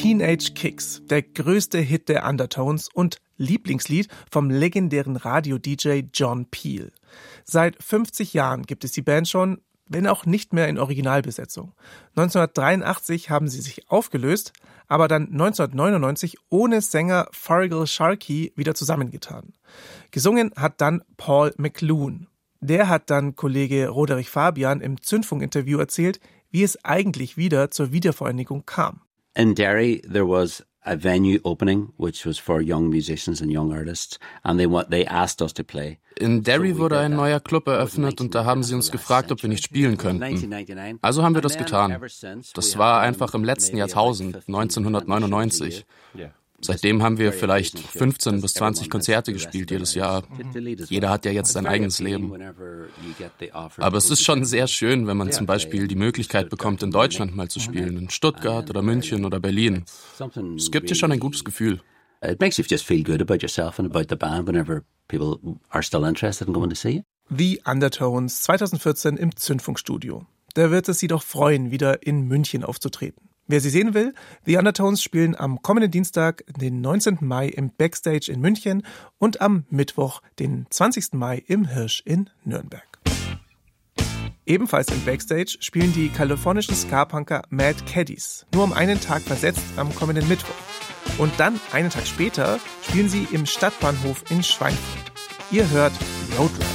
Teenage Kicks, der größte Hit der Undertones und Lieblingslied vom legendären Radio-DJ John Peel. Seit 50 Jahren gibt es die Band schon, wenn auch nicht mehr in Originalbesetzung. 1983 haben sie sich aufgelöst, aber dann 1999 ohne Sänger Feargal Sharkey wieder zusammengetan. Gesungen hat dann Paul McLoone. Der hat dann Kollege Roderich Fabian im Zündfunk-Interview erzählt, wie es eigentlich wieder zur Wiedervereinigung kam. In Derry, there was a venue opening, which was for young musicians and young artists, and they asked us to play. In Derry wurde ein neuer Club eröffnet und da haben sie uns gefragt, ob wir nicht spielen könnten. Also haben wir das getan. Das war einfach im letzten Jahrtausend, 1999. Seitdem haben wir vielleicht 15 bis 20 Konzerte gespielt jedes Jahr. Jeder hat ja jetzt sein eigenes Leben. Aber es ist schon sehr schön, wenn man zum Beispiel die Möglichkeit bekommt, in Deutschland mal zu spielen, in Stuttgart oder München oder Berlin. Es gibt dir schon ein gutes Gefühl. It makes you just feel good about yourself and about the band whenever people are still interested in going to see you. The Undertones 2014 im Zündfunkstudio. Da wird es sie doch freuen, wieder in München aufzutreten. Wer sie sehen will, The Undertones spielen am kommenden Dienstag, den 19. Mai im Backstage in München und am Mittwoch, den 20. Mai im Hirsch in Nürnberg. Ebenfalls im Backstage spielen die kalifornischen Ska-Punker Mad Caddies, nur um einen Tag versetzt am kommenden Mittwoch. Und dann, einen Tag später, spielen sie im Stadtbahnhof in Schweinfurt. Ihr hört Roadrunner.